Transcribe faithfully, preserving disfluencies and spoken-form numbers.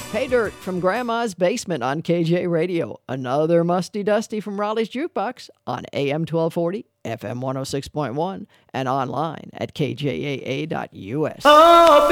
Pay Dirt from Grandma's Basement on K J Radio. Another Musty Dusty from Raleigh's Jukebox on A M twelve forty, F M one oh six point one, and online at K J A A dot U S. Oh,